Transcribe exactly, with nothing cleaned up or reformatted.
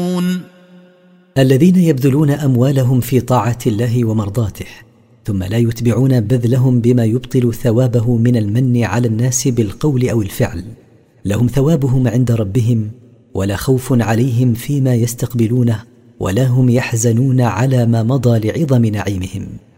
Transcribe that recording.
الذين يبذلون أموالهم في طاعة الله ومرضاته ثم لا يتبعون بذلهم بما يبطل ثوابه من المن على الناس بالقول أو الفعل، لهم ثوابهم عند ربهم ولا خوف عليهم فيما يستقبلونه ولا هم يحزنون على ما مضى لعظم نعيمهم.